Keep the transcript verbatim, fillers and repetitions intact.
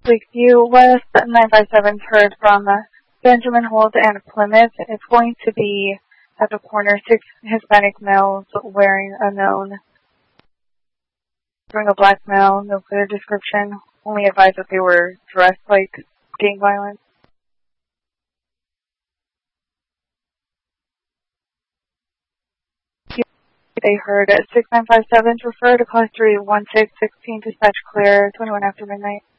Lakeview West, nine five seven's heard from uh, Benjamin Holt and Plymouth. It's going to be at the corner, six Hispanic males wearing unknown. Wearing a black male, no clear description. Only advised that they were dressed like gang violence. They heard at six nine five seven refer to call three one six sixteen dispatch clear, twenty-one after midnight.